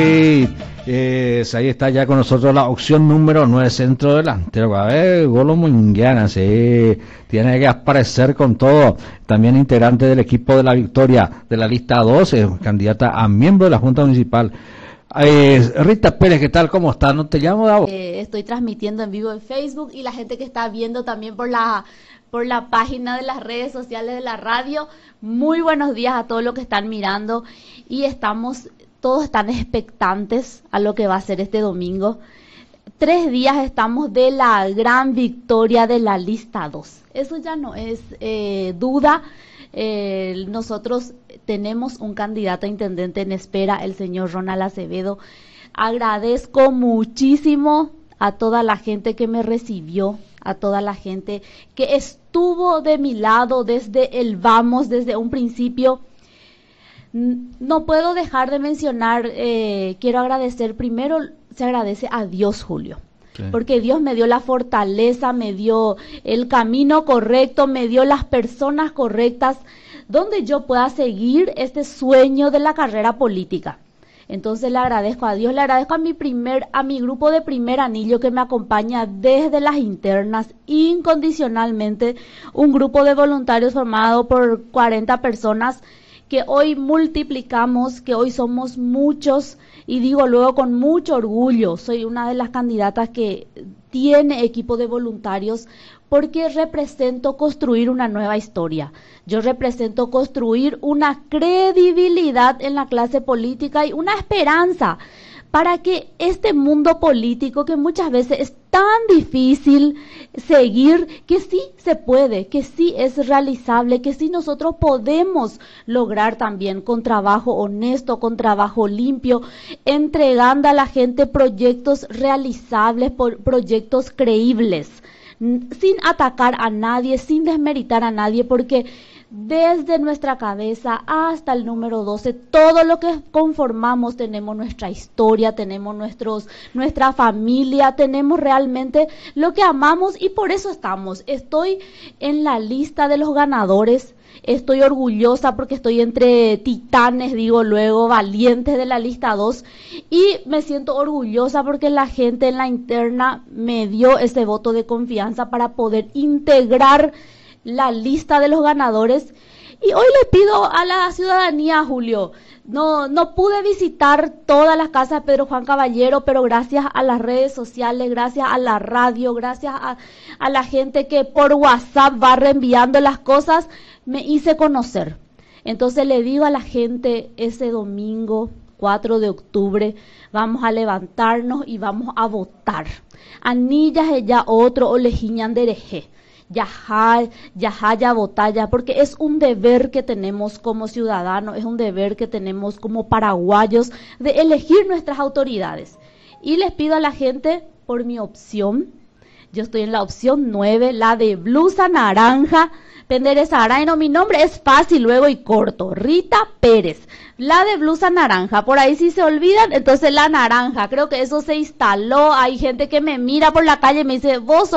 Ahí está ya con nosotros la opción número 9, centro delantero. A ver, Golo Munguiana, sí, tiene que aparecer con todo. También integrante del equipo de la victoria de la lista 12, candidata a miembro de la Junta Municipal. Rita Pérez, ¿qué tal? ¿Cómo está? ¿No te llamo, Davo? Estoy transmitiendo en vivo en Facebook y la gente que está viendo también por la página de las redes sociales de la radio. Muy buenos días a todos los que están mirando y todos están expectantes a lo que va a ser este domingo. 3 días estamos de la gran victoria de la lista 2. Eso ya no es duda. Nosotros tenemos un candidato a intendente en espera, el señor Ronald Acevedo. Agradezco muchísimo a toda la gente que me recibió, a toda la gente que estuvo de mi lado desde el vamos, desde un principio. No puedo dejar de mencionar, quiero agradecer primero, se agradece a Dios, Julio. Sí. Porque Dios me dio la fortaleza, me dio el camino correcto, me dio las personas correctas, donde yo pueda seguir este sueño de la carrera política. Entonces le agradezco a Dios, le agradezco a mi grupo de primer anillo que me acompaña desde las internas, incondicionalmente, un grupo de voluntarios formado por 40 personas, que hoy multiplicamos, que hoy somos muchos, y digo luego con mucho orgullo, soy una de las candidatas que tiene equipo de voluntarios, porque represento construir una nueva historia. Yo represento construir una credibilidad en la clase política y una esperanza para que este mundo político, que muchas veces es tan difícil seguir, que sí se puede, que sí es realizable, que sí nosotros podemos lograr también con trabajo honesto, con trabajo limpio, entregando a la gente proyectos realizables, proyectos creíbles, sin atacar a nadie, sin desmeritar a nadie, porque desde nuestra cabeza hasta el número 12, todo lo que conformamos, tenemos nuestra historia, tenemos nuestra familia, tenemos realmente lo que amamos y por eso estamos. Estoy en la lista de los ganadores, estoy orgullosa porque estoy entre titanes, digo luego, valientes de la lista 2 y me siento orgullosa porque la gente en la interna me dio ese voto de confianza para poder integrar la lista de los ganadores. Y hoy le pido a la ciudadanía, Julio, no pude visitar todas las casas de Pedro Juan Caballero, pero gracias a las redes sociales, gracias a la radio, gracias a la gente que por WhatsApp va reenviando las cosas, me hice conocer. Entonces le digo a la gente, ese domingo 4 de octubre, vamos a levantarnos y vamos a votar. Anillas ella otro o lejiñan dereje. Ya votalla, porque es un deber que tenemos como ciudadanos, es un deber que tenemos como paraguayos de elegir nuestras autoridades. Y les pido a la gente por mi opción, yo estoy en la opción 9, la de blusa naranja, Pendereza Araino, mi nombre es fácil luego y corto, Rita Pérez, la de blusa naranja, por ahí si se olvidan, entonces la naranja, creo que eso se instaló, hay gente que me mira por la calle y me dice, vos